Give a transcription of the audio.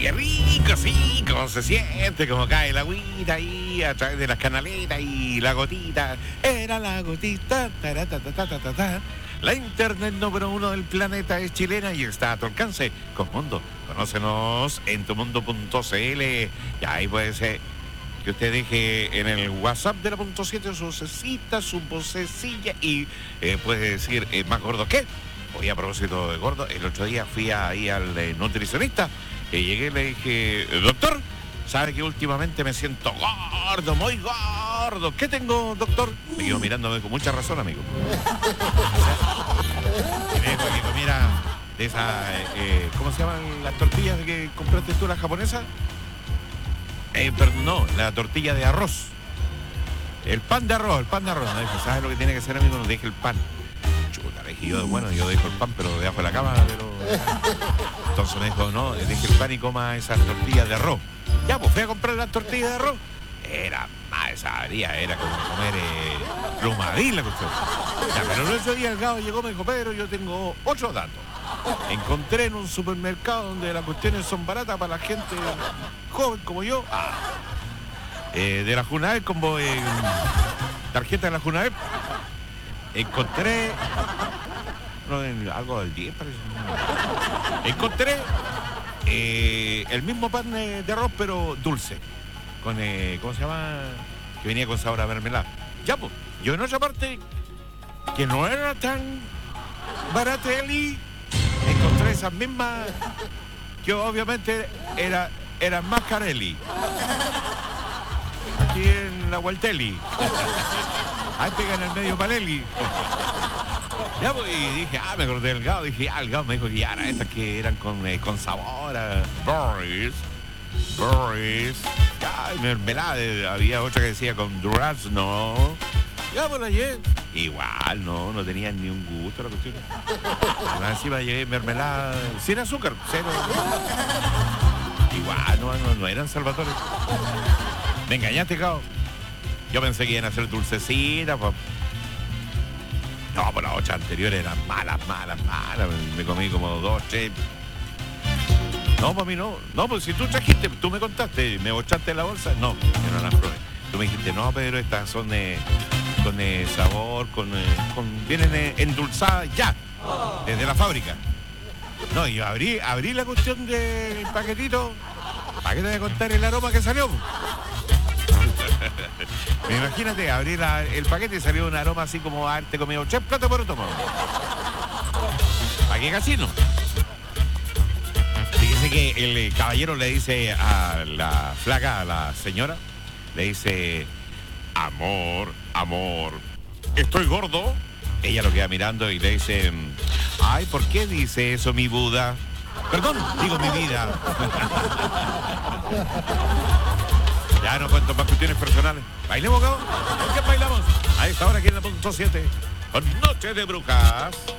qué rico, sí, cómo se siente, cómo cae la agüita ahí a través de las canaletas y la gotita. Era la gotita, ta. La internet número 1 del planeta es chilena y está a tu alcance. Conmundo, conócenos en tumundo.cl. Y ahí puede ser que usted deje en el WhatsApp de la .7 su vocecita, su vocecilla y puede decir, más gordo que. Hoy a propósito de gordo, el otro día fui ahí al nutricionista y llegué y le dije, doctor, ¿sabe que últimamente me siento gordo, muy gordo? ¿Qué tengo, doctor? Me quedo mirándome con mucha razón, amigo. Y me dijo que comiera de esas, ¿cómo se llaman las tortillas que compraste tú, las japonesas? Pero no, la tortilla de arroz. El pan de arroz. Me dijo, ¿sabes lo que tiene que hacer, amigo? No deje el pan. Chuta, le dije yo, bueno, yo dejo el pan, pero debajo de la cama, pero... Entonces me dijo, no, deje el pan y coma esas tortillas de arroz. Ya, pues fui a comprar las tortillas de arroz. Era más sabría, era como comer plumadín la cuestión. Ya, pero el otro día el gado llegó, me dijo, Pedro, yo tengo otro dato. Encontré en un supermercado donde las cuestiones son baratas para la gente joven como yo. De la Junaed, como tarjeta de la Junaed. Encontré algo del 10 parece. Encontré el mismo pan de arroz pero dulce. Con, ¿cómo se llama? Que venía con sabor a mermelada. Ya, pues, yo en otra parte, que no era tan baratelli, encontré esas mismas, que obviamente eran más carelli. Aquí en la Gualtelli. Ahí pegan en el medio Palelli. Ya, pues, y dije, me acordé del gado. Dije, el gado me dijo que ya eran estas que eran con sabor a Boris. Ay, mermelada. Había otra que decía con durazno. Ya, pues la llevé. Igual, no tenían ni un gusto la cuestión. Encima llevé mermelada sin azúcar, cero. Igual, no eran Salvatore. Me engañaste, gado. Yo pensé que iban a ser dulcecitas, pues. No, pues las 8 anteriores eran malas. Me comí como 2, 3. No, para mí no. No, pues si tú trajiste, tú me contaste, me bochaste la bolsa. No, yo no las probé. Tú me dijiste, no, Pedro, estas son con sabor, vienen endulzadas ya, desde la fábrica. No, y yo abrí la cuestión del paquetito. ¿Para qué te voy a contar el aroma que salió? Imagínate, abrir el paquete y salió un aroma así como haberte comido 3 platos por otro. ¿Para qué casino? Fíjese que el caballero le dice a la flaca, a la señora, le dice, amor, estoy gordo. Ella lo queda mirando y le dice, ay, ¿por qué dice eso mi Buda? Perdón, digo mi vida. Ya no cuento más cuestiones personales. ¿Bailemos, cabrón? ¿Por qué bailamos? A esta hora aquí en la .7 con Noche de Brujas.